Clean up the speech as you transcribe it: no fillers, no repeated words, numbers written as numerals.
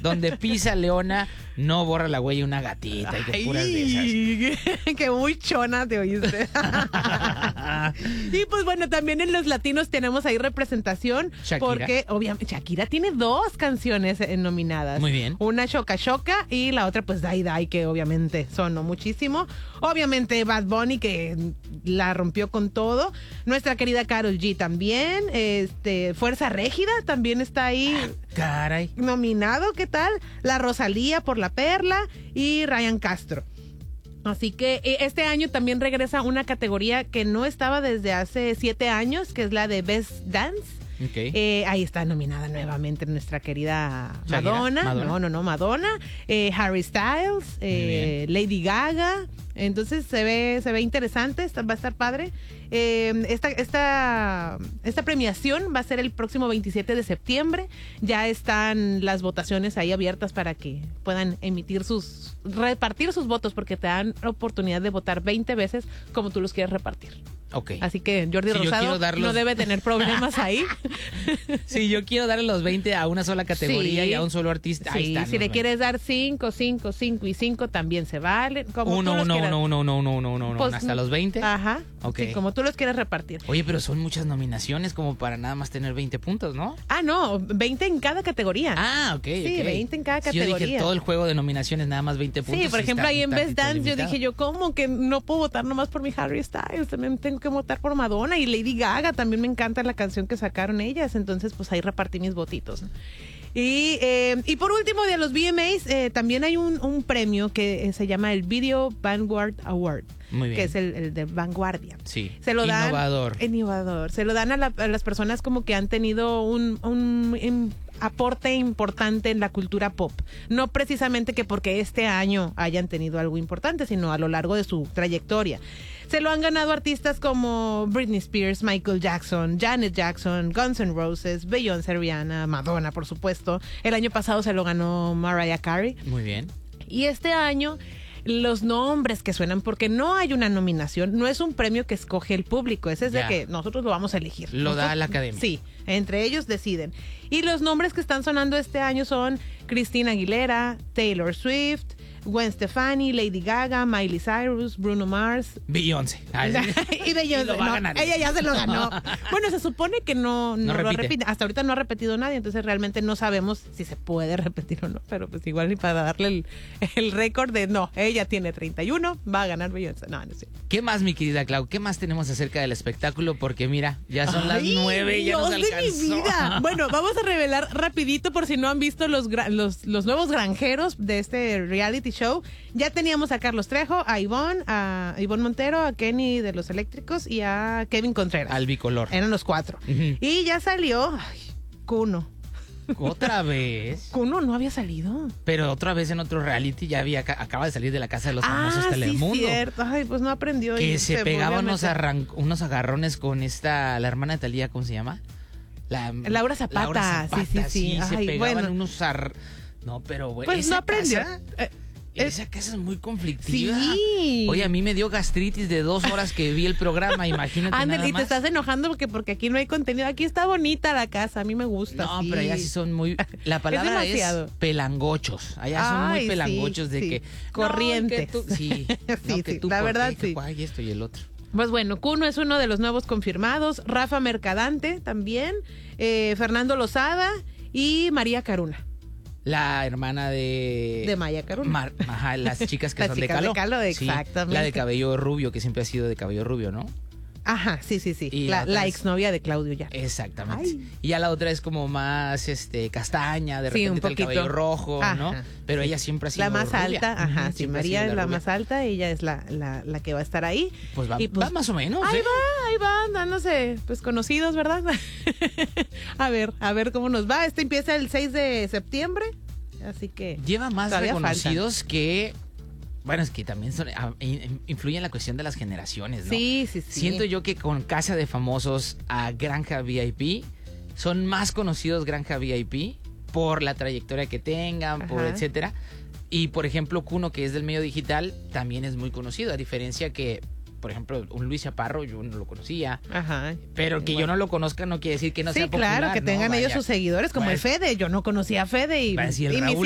donde pisa Leona, no borra la huella una gatita y que puras de esas. ¡Qué muy chona te oíste! Y pues bueno, también en los latinos tenemos ahí representación. Shakira. Porque obviamente Shakira tiene 2 canciones nominadas. Muy bien. Una Shoka Shoka y la otra pues Dai Dai, que obviamente sonó muchísimo. Obviamente Bad Bunny, que la rompió con todo. Nuestra querida Karol G también. Fuerza Régida también está ahí. Caray. Nominado, ¿qué tal? La Rosalía por La Perla y Ryan Castro. Así que este año también regresa una categoría que no estaba desde hace 7 años, que es la de Best Dance. Okay. Ahí está nominada nuevamente nuestra querida ¿Shakira? Madonna. ¿Madonna? No, Madonna. Harry Styles, Lady Gaga. Entonces se ve interesante, va a estar padre. Esta premiación va a ser el próximo 27 de septiembre. Ya están las votaciones ahí abiertas para que puedan repartir sus votos, porque te dan la oportunidad de votar 20 veces como tú los quieres repartir. Ok. Así que Jordi Rosado no debe tener problemas ahí. Sí, yo quiero darle los 20 a una sola categoría y a un solo artista. Sí, ahí están, si le quieres dar 5 y 5 también se vale. Como uno, pues, hasta los 20. Ajá. Ok. Sí, como tú los quieres repartir. Oye, pero son muchas nominaciones como para nada más tener 20 puntos, ¿no? Ah, no, 20 en cada categoría. Ah, ok. Sí, 20 en cada Sí, yo categoría. dije todo el juego de nominaciones, nada más 20 puntos. Sí, por ejemplo, está ahí en Best tantito Dance limitado. yo dije, ¿cómo que no puedo votar nomás por mi Harry Styles? También tengo que votar por Madonna y Lady Gaga. También me encanta la canción que sacaron ellas. Entonces, pues ahí repartí mis votitos. Y por último, de los VMAs, también hay un premio que se llama el Video Vanguard Award. Muy bien. Que es el de vanguardia. Sí. Se lo dan, Innovador. Se lo dan a las personas como que han tenido un aporte importante en la cultura pop. No precisamente que porque este año hayan tenido algo importante, sino a lo largo de su trayectoria. Se lo han ganado artistas como Britney Spears, Michael Jackson, Janet Jackson, Guns N' Roses, Beyoncé, Rihanna, Madonna, por supuesto. El año pasado se lo ganó Mariah Carey. Muy bien. Y este año, los nombres que suenan, porque no hay una nominación, no es un premio que escoge el público, ese es de que nosotros lo vamos a elegir. Lo da la academia. Sí, entre ellos deciden. Y los nombres que están sonando este año son Christina Aguilera, Taylor Swift, Gwen Stefani, Lady Gaga, Miley Cyrus, Bruno Mars. Beyoncé. Y Beyoncé. lo va a ganar. Ella ya se lo ganó. Bueno, se supone que no lo repite. Hasta ahorita no ha repetido nadie, entonces realmente no sabemos si se puede repetir o no. Pero pues igual ni para darle el récord de ella tiene 31, va a ganar Beyoncé. No sé. ¿Qué más, mi querida Clau? ¿Qué más tenemos acerca del espectáculo? Porque mira, ya son las 9 y ya nos alcanzó. De mi vida. Bueno, vamos a revelar rapidito por si no han visto los nuevos granjeros de este reality show. Ya teníamos a Carlos Trejo, a Ivonne Montero, a Kenny de los Eléctricos y a Kevin Contreras. Al bicolor. Eran los 4. Y ya salió Kuno. ¿Otra vez? Kuno no había salido. Pero otra vez en otro reality acaba de salir de la casa de los famosos Telemundo. Sí, cierto. Ay, pues no aprendió. Que se pegaba unos agarrones con la hermana de Thalía, ¿cómo se llama? Laura Zapata. Sí. Ay, se pegaban unos No, pero bueno. Pues no aprendió. Esa casa es muy conflictiva. Sí. Oye, a mí me dio gastritis de 2 horas que vi el programa, imagínate. Ándale, y nada te más. estás enojando porque aquí no hay contenido. Aquí está bonita la casa, a mí me gusta. No, pero allá sí son muy... La palabra es pelangochos. Allá son muy pelangochos de que... Corrientes. Sí, la verdad sí. Y esto y el otro. Pues bueno, Kuno es uno de los nuevos confirmados. Rafa Mercadante también. Fernando Lozada y María Caruna. La hermana de Maya Caruna. Ajá, las chicas que son de Caló. Exactamente. La de cabello rubio, que siempre ha sido de cabello rubio, ¿no? Ajá, sí. Y la exnovia de Claudio ya. Exactamente. Ay. Y ya la otra es como más castaña, de repente un el cabello rojo, ajá, ¿no? Pero ella siempre ha sido la más rubia. alta, ajá, sí, María es la rubia. más alta, ella es la que va a estar ahí. Pues va, y va más o menos. Ahí va, dándose, pues conocidos, ¿verdad? a ver cómo nos va. Empieza el 6 de septiembre, así que lleva más reconocidos faltan. Que... Bueno, es que también influye en la cuestión de las generaciones, ¿no? Sí. Siento yo que con Casa de Famosos a Granja VIP, son más conocidos Granja VIP por la trayectoria que tengan, por etcétera. Y, por ejemplo, Kuno, que es del medio digital, también es muy conocido, a diferencia que, por ejemplo, un Luis Chaparro yo no lo conocía. Ajá. Pero que yo no lo conozca no quiere decir que no sea popular. Sí, claro, que tengan ellos sus seguidores, como el Fede. Yo no conocía a Fede y el mis